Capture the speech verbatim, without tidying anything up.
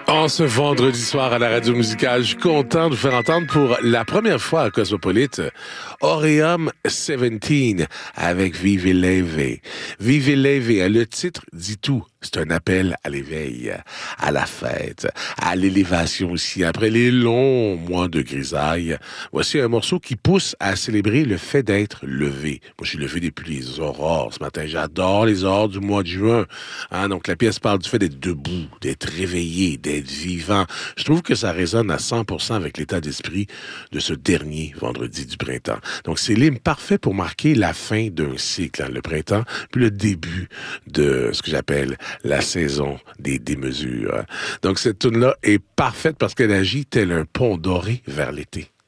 En ce vendredi soir à la radio musicale, je suis content de vous faire entendre pour la première fois à Cosmopolite Aureum dix-sept avec Vive Leve. Vive Leve, le titre dit tout. C'est un appel à l'éveil, à la fête, à l'élévation aussi. Après les longs mois de grisaille, voici un morceau qui pousse à célébrer le fait d'être levé. Moi, je suis levé depuis les aurores ce matin. J'adore les aurores du mois de juin. Hein? Donc, la pièce parle du fait d'être debout, d'être réveillé, d'être vivant. Je trouve que ça résonne à cent pour cent avec l'état d'esprit de ce dernier vendredi du printemps. Donc, c'est l'hymne parfait pour marquer la fin d'un cycle, hein, le printemps, puis le début de ce que j'appelle la saison des démesures. Donc, cette tune-là est parfaite parce qu'elle agit tel un pont doré vers l'été.